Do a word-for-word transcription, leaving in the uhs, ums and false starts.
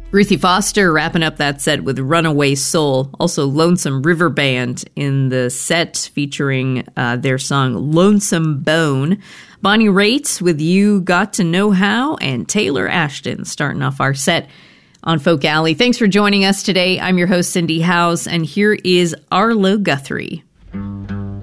Ruthie Foster wrapping up that set with Runaway Soul. Also Lonesome River Band in the set featuring uh, their song Lonesome Bone. Bonnie Raitt with You Got to Know How, and Taylor Ashton starting off our set on Folk Alley. Thanks for joining us today. I'm your host, Cindy Howes, and here is Arlo Guthrie.